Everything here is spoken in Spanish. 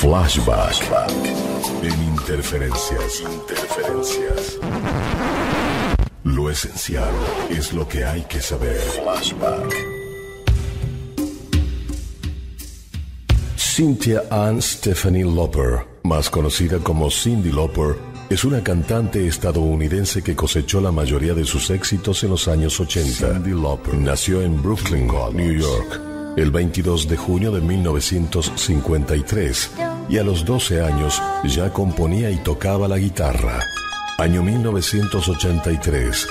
Flashback en Interferencias. Lo esencial es lo que hay que saber. Flashback. Cynthia Ann Stephanie Lauper, más conocida como Cyndi Lauper, es una cantante estadounidense que cosechó la mayoría de sus éxitos en los años 80. Cyndi Lauper nació en Brooklyn, New York, el 22 de junio de 1953 y a los 12 años ya componía y tocaba la guitarra. Año 1983.